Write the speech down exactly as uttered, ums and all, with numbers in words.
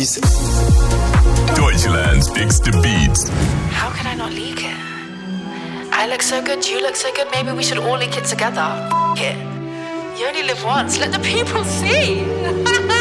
Beats. Deutschland's biggest beats. How can I not leak it? I look so good, you look so good, maybe we should all leak it together. F it. You only live once, let the people see.